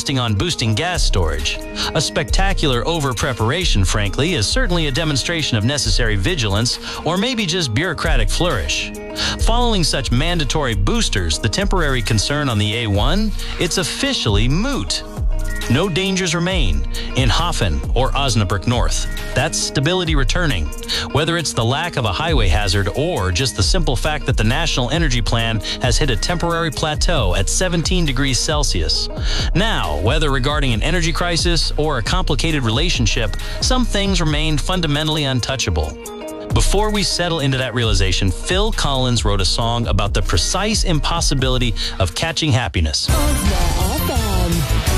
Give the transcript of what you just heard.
insisting on boosting gas storage. A spectacular over-preparation, frankly, is certainly a demonstration of necessary vigilance, or maybe just bureaucratic flourish. Following such mandatory boosters, the temporary concern on the A1, it's officially moot. No dangers remain in Hafen or Osnabrück North. That's stability returning. Whether it's the lack of a highway hazard or just the simple fact that the National Energy Plan has hit a temporary plateau at 17 degrees Celsius. Now, whether regarding an energy crisis or a complicated relationship, some things remain fundamentally untouchable. Before we settle into that realization, Phil Collins wrote a song about the precise impossibility of catching happiness. Oh, yeah.